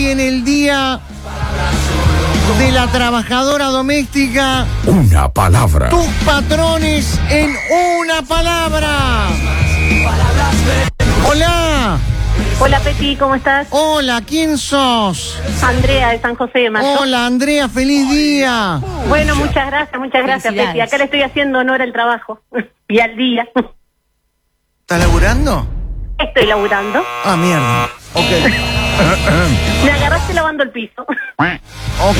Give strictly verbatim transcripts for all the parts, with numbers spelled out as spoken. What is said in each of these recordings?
hoy en el Día de la Trabajadora Doméstica. Una palabra. Tus patrones en una palabra. Hola. Hola, Peti, ¿cómo estás? Hola, ¿quién sos? Andrea, de San José de Mayo. Hola, Andrea, feliz día. Bueno, muchas gracias, muchas gracias, Peti. Acá le estoy haciendo honor al trabajo y al día. ¿Estás laburando? Estoy laburando. Ah, mierda. Ok. Me agarraste lavando el piso. Ok,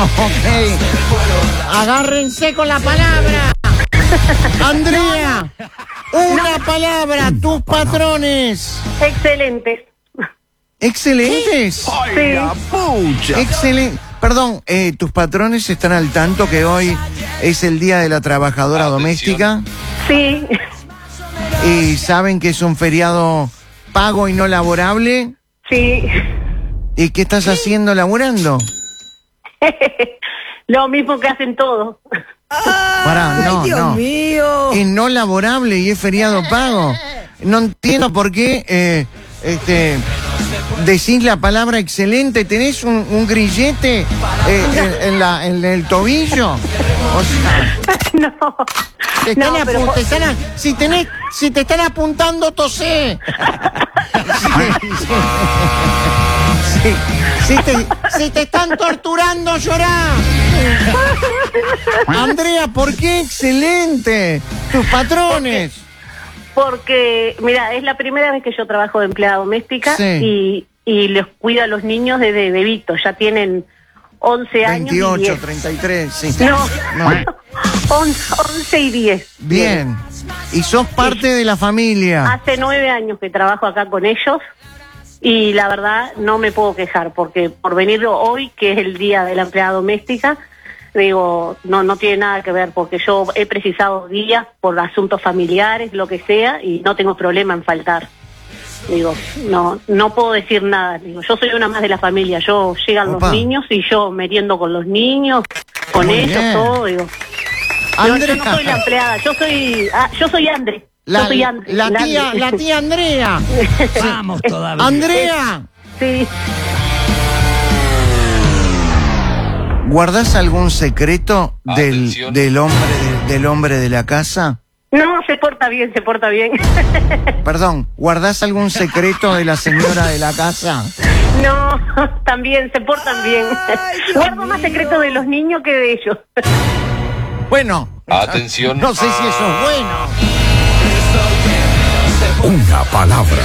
ok. Agárrense con la palabra. Andrea, una No. palabra, tus patrones. Excelentes. ¿Excelentes? Sí. Excelente. Perdón, eh, ¿tus patrones están al tanto que hoy es el Día de la Trabajadora Doméstica? Sí. ¿Y saben que es un feriado pago y no laborable? Sí. ¿Y qué estás haciendo laburando? Lo mismo que hacen todos. Pará, no, Ay, Dios no. mío. Es no laborable y es feriado pago. No entiendo por qué eh, este, decís la palabra excelente. ¿Tenés un, un grillete eh, en, en la, en el tobillo? O sea, No. te están No, apu- pero- te están a- si, tenés, si te están apuntando, tosé. Sí, sí. Sí, si, te, si te están torturando, llorá. Andrea, ¿por qué excelente? Tus patrones. Porque, mira, es la primera vez que yo trabajo de empleada doméstica Sí. y, y les cuido a los niños desde bebitos. Ya tienen once años y veintiocho, diez. treinta y tres, sí. No, No. once, once y diez. Bien. Y sos parte de la familia. Hace nueve años que trabajo acá con ellos y la verdad no me puedo quejar porque por venir hoy, que es el Día de la Empleada Doméstica, digo, no no tiene nada que ver porque yo he precisado días por asuntos familiares, lo que sea, y no tengo problema en faltar. Digo, no no puedo decir nada. Digo, yo soy una más de la familia. Yo llegan Opa. los niños y yo meriendo con los niños, con Muy ellos, bien. todo. Digo, yo, yo Andrea. no soy la empleada, yo soy ah, yo soy Andre. La, yo soy Andre. la tía, Andre. la tía Andrea. Vamos todavía. Andrea, Sí. ¿guardás algún secreto del, Atención. del hombre de, del hombre de la casa? No, se porta bien, se porta bien. Perdón, ¿guardás algún secreto de la señora de la casa? No, también se portan bien. Guardo más secretos de los niños que de ellos. Bueno, Atención. no sé si eso es bueno. Una palabra.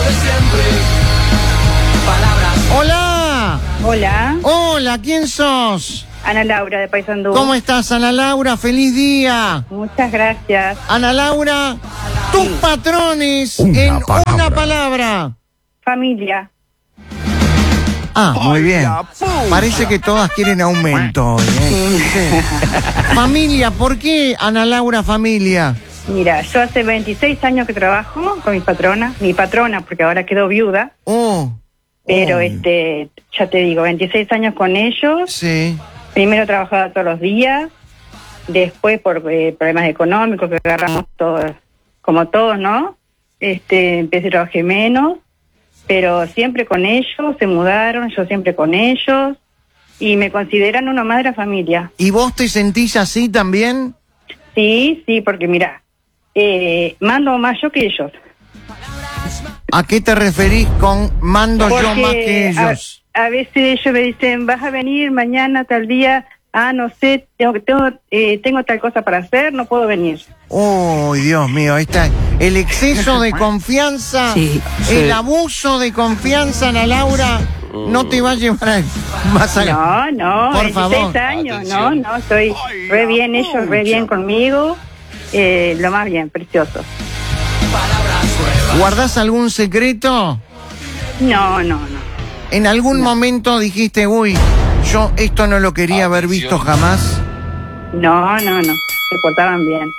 Hola, Hola, hola, ¿quién sos? Ana Laura de Paysandú. ¿Cómo estás, Ana Laura? ¡Feliz día! Muchas gracias. Ana Laura, tus patrones Una en palabra. una palabra. Familia. Ah, muy bien. Parece que todas quieren aumento hoy, ¿eh? Sí. Familia, ¿por qué, Ana Laura, familia? Mira, yo hace veintiséis años que trabajo con mi patrona, mi patrona, porque ahora quedó viuda, Oh. pero oh. este, ya te digo, veintiséis años con ellos. Sí. Primero trabajaba todos los días, después por eh, problemas económicos que agarramos todos, como todos, ¿no? Este, empecé a trabajar menos, pero siempre con ellos, se mudaron, yo siempre con ellos, y me consideran uno más de la familia. ¿Y vos te sentís así también? Sí, sí, porque mira, eh, mando más yo que ellos. ¿A qué te referís con mando yo Porque más que a, ellos? a veces ellos me dicen, vas a venir mañana tal día, ah, no sé, tengo, tengo, eh, tengo tal cosa para hacer, no puedo venir. Oh, Dios mío, ahí está. El exceso de confianza, Sí, el sí. abuso de confianza, Ana Laura, no te va a llevar a... Más a... No, no, Por veintiséis favor. años, Atención. no, no, estoy re bien, ellos re bien conmigo, eh, lo más bien, precioso. ¿Guardás algún secreto? No, no, no. ¿En algún momento dijiste, uy, yo esto no lo quería haber Atención. visto jamás? No, no, no, se portaban bien.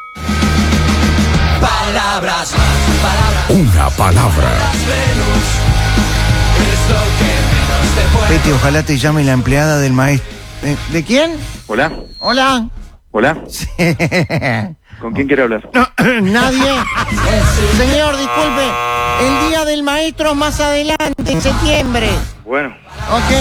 Una palabra. Peti, ojalá te llame la empleada del maestro. ¿De, de quién? Hola, Hola. hola, Sí. ¿con quién quiere hablar? No, nadie. Señor, disculpe. El día del maestro es más adelante, en septiembre. Bueno, ok.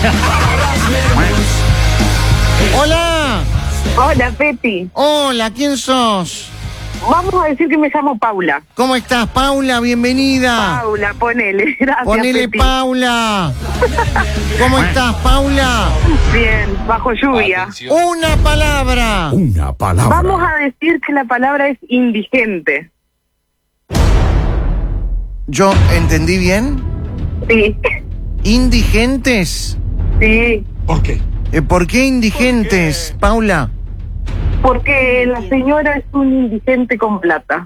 Hola. Hola, Peti. Hola, ¿quién sos? Vamos a decir que me llamo Paula. ¿Cómo estás, Paula? Bienvenida. Paula, ponele. Gracias, Ponele, Peti. Paula. ¿Cómo estás, Paula? Bien, bajo lluvia. Una palabra. Una palabra. Vamos a decir que la palabra es indigente. ¿Yo entendí bien? Sí, ¿Indigentes? sí. ¿Por qué? Eh, ¿Por qué indigentes, Paula? Porque la señora es un indigente con plata.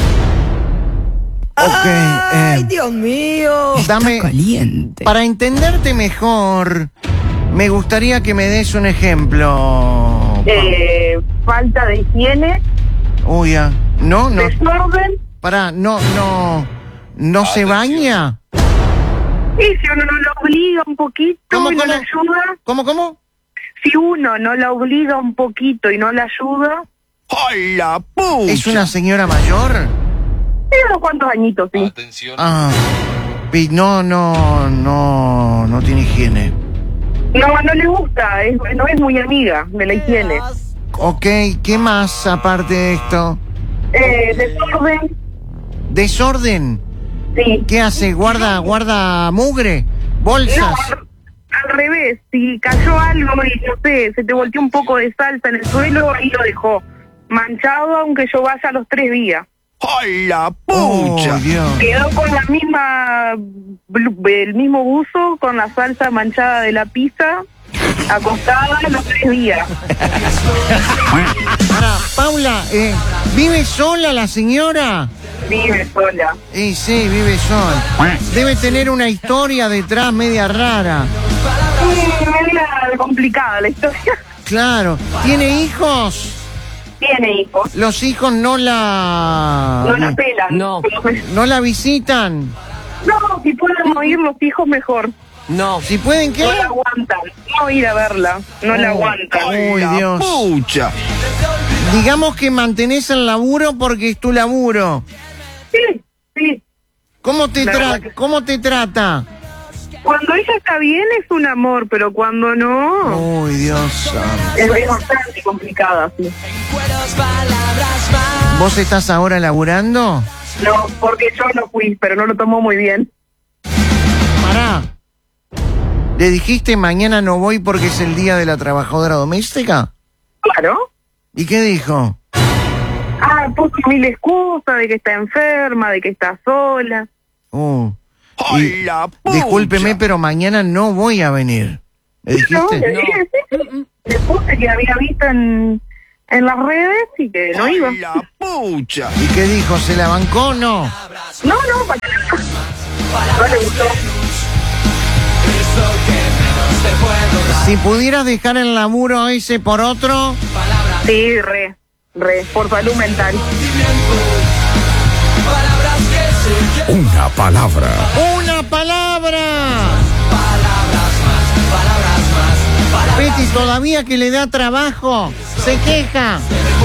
Ok, ¡Ay, eh, Dios mío! dame, Caliente. para entenderte mejor, me gustaría que me des un ejemplo. Eh, falta de higiene, Uy, ya. No, no, desorden. pará, no, no, no se baña. Y si uno no la obliga un poquito ¿Cómo, y no cómo? la ayuda, ¿Cómo, cómo? si uno no la obliga un poquito y no la ayuda, ¡Ay, la pucha! ¿Es una señora mayor? tiene unos cuantos añitos, sí. Ah, pi- no, no, no, no tiene higiene. No, no le gusta, es, no es muy amiga de la higiene. Ok, ¿qué más aparte de esto? Eh, desorden, ¿Desorden? sí. ¿Qué hace? ¿Guarda, guarda mugre? No, ¿Bolsas? al, al revés, si cayó algo y no sé, se te volteó un poco de salsa en el suelo, ahí lo dejó manchado aunque yo vaya a los tres días. ¡Ay, la Oh, pucha! Dios. Quedó con la misma, blu- el mismo buzo, con la salsa manchada de la pizza, acostada a los tres días. Ahora, Paula, eh, ¿vive sola la señora? Vive sola. Eh, sí, vive sola. Debe tener una historia detrás media rara. Sí, media complicada la historia. Claro. ¿Tiene hijos? Tiene hijos. Los hijos no la... No la pelan. No. no la visitan. No, si pueden oír los hijos mejor. No. Si pueden, ¿qué? No la aguantan. No ir a verla. No la aguantan. Uy, la Dios. pucha! Digamos que mantenés el laburo porque es tu laburo. Sí, sí. ¿Cómo te, La tra- verdad que- ¿Cómo te trata? Cuando ella está bien es un amor, pero cuando no, Uy, Dios santo. es, es bastante complicada, sí. ¿Vos estás ahora laburando? No, porque yo no fui, pero no lo tomó muy bien. Pará. ¿Le dijiste mañana no voy porque es el día de la trabajadora doméstica? Claro. ¿Y qué dijo? Ah, puso mil excusas de que está enferma, de que está sola. Uh, ¡Ay, y- la pucha! discúlpeme, pero mañana no voy a venir. ¿Le No, le dijiste? dije, sí, sí. Le puse que había visto en, en las redes y que no iba. ¡Ay, la pucha! ¿Y qué dijo? ¿Se la bancó o no? No, no, para que no le gustó. Si pudieras dejar el laburo ese por otro, Sí, re, re, por salud mental. Una palabra. ¡una palabra! Betty, todavía que le da trabajo, se queja.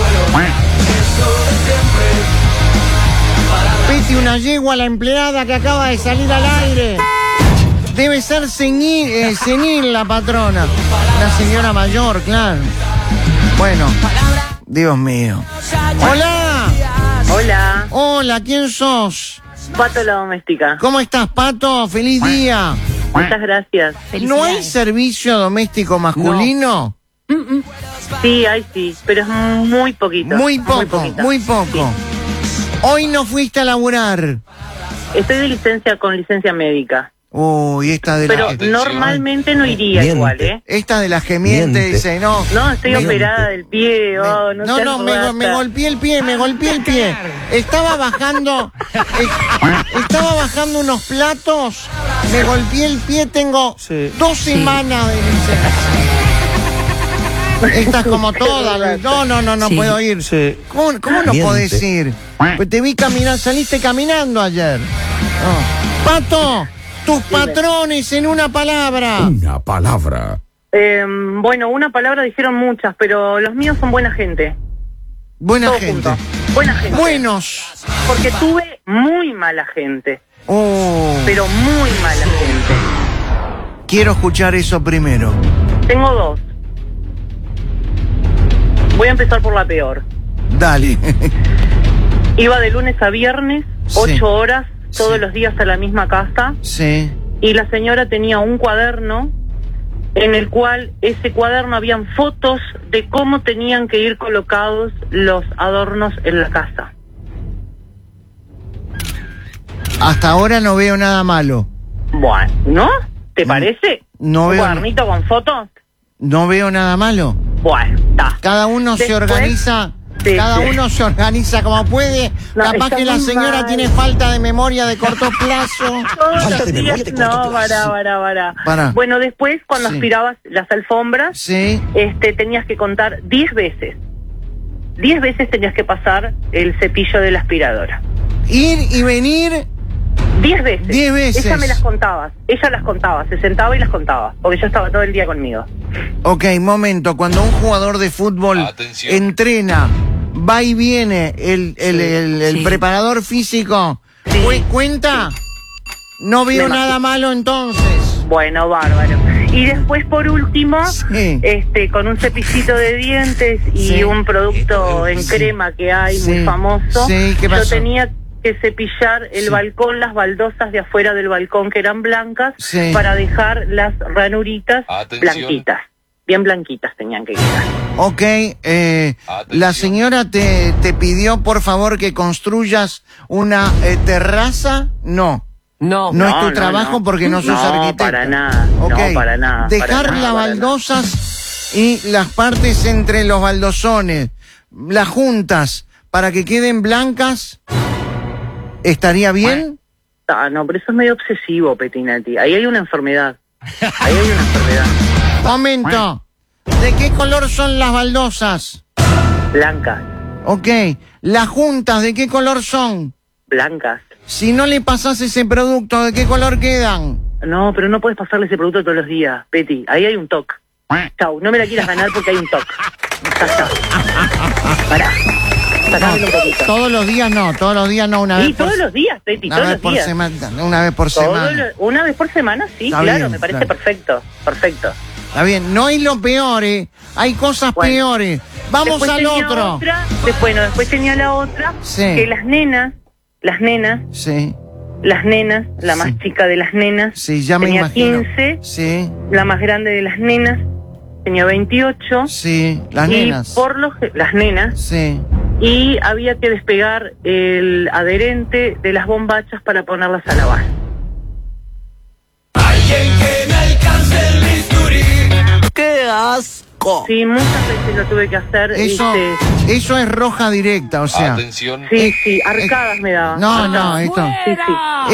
Betty, una yegua a la empleada que acaba de salir al aire. Debe ser senil, eh, senil la patrona. La señora mayor, claro. Bueno, Dios mío. Hola. Hola, Hola, ¿quién sos? Pato la doméstica. ¿Cómo estás, Pato? ¡Feliz día! Muchas gracias. ¿No hay servicio doméstico masculino? Sí, hay sí, pero es muy poquito. Muy poco, poquito. muy poco. Hoy no fuiste a laburar. Estoy de licencia con licencia médica, Uy, esta de pero la... normalmente no iría Miente. igual, ¿eh? Esta de la gemiente Miente. dice, no. No, estoy me- operada del pie, oh, no No, seas no, me, rata. me golpeé el pie, me golpeé el pie. Estaba bajando, es- estaba bajando unos platos, me golpeé el pie, tengo dos semanas de licencia. Estás como toda, no, no, no, no Sí. puedo ir. ¿Cómo, cómo no Miente. podés ir? Pues te vi caminar, saliste caminando ayer. No. Pato, tus patrones en una palabra. Una palabra. Eh, bueno, una palabra dijeron muchas, pero los míos son buena gente. Buena Todo gente. junto. Buena gente. Buenos. Porque tuve muy mala gente, Oh. pero muy mala gente. Quiero escuchar eso primero. Tengo dos. Voy a empezar por la peor. Dale. Iba de lunes a viernes, Sí. ocho horas, todos Sí. los días a la misma casa, Sí. y la señora tenía un cuaderno en el cual ese cuaderno habían fotos de cómo tenían que ir colocados los adornos en la casa. Hasta ahora no veo nada malo. Bueno, ¿no? ¿Te No, parece? no ¿Un veo- cuadernito con fotos? No veo nada malo. Bueno, está. Cada uno se Después- organiza, Sí, cada sí. uno se organiza como puede. No, Capaz está que la muy señora mal. tiene falta de memoria de corto plazo. Todos Falta los de memoria días- de corto No, plazo. para, para, para. Para. Bueno, después, cuando Sí. aspirabas las alfombras, Sí. este, tenías que contar diez veces. Diez veces tenías que pasar el cepillo de la aspiradora. Ir y venir. Diez veces. Diez veces. Ella me las contaba. Ella las contaba. Se sentaba y las contaba. Porque ella estaba todo el día conmigo. Ok, momento. Cuando un jugador de fútbol Atención. entrena, va y viene, el, el, Sí, el, el sí. preparador físico, Sí, ¿cu- ¿cuenta? No veo Me nada imagino. malo entonces. Bueno, bárbaro. Y después, por último, Sí. este, con un cepillito de dientes y Sí. un producto en Sí. crema que hay Sí. muy famoso, Sí, ¿qué yo pasó? tenía que cepillar el Sí. balcón, las baldosas de afuera del balcón que eran blancas, Sí. para dejar las ranuritas Atención. blanquitas. Bien blanquitas tenían que quedar. Ok, eh, Atención. la señora te, te pidió por favor que construyas una eh, terraza. No. No. No, es tu no, trabajo no. porque no sos No, arquitecta. para nada, no, Ok. para nada, Dejar para nada, las para baldosas y las partes entre los baldosones, las juntas, para que queden blancas, ¿estaría bien? Ah, no, pero eso es medio obsesivo, Petinati. Ahí hay una enfermedad. Ahí hay una enfermedad. Momento. ¿De qué color son las baldosas? Blancas, Ok. Las juntas, ¿de qué color son? blancas. Si no le pasás ese producto, ¿de qué color quedan? No, pero no puedes pasarle ese producto todos los días, Peti. Ahí hay un toque. Chau, no me la quieras ganar porque hay un toque. Ya está. Pará. Sacámelo un poquito. Todos los días no, todos los días no, una Sí, vez por, todos los días, Peti, una todos vez los por días. semana. Una vez por Todo semana. lo- una vez por semana, sí, Está claro, bien, me parece claro. perfecto, perfecto. Está bien, no es lo peor, ¿eh? Hay cosas Bueno. peores. Vamos Después al tenía otro. Otra, después, bueno, después tenía la otra, Sí. que las nenas, las nenas, Sí, las nenas, la más Sí. chica de las nenas, sí, ya me tenía imagino. quince, Sí, la más grande de las nenas tenía veintiocho, sí, las y nenas. por lo ge- las nenas, Sí. y había que despegar el adherente de las bombachas para ponerlas a lavar. ¡Qué asco! Sí, muchas veces lo tuve que hacer. Eso, este, eso es roja directa, o sea. Atención. sí, eh, sí, eh, arcadas me daban. No, arcadas. no, esto. Sí, sí.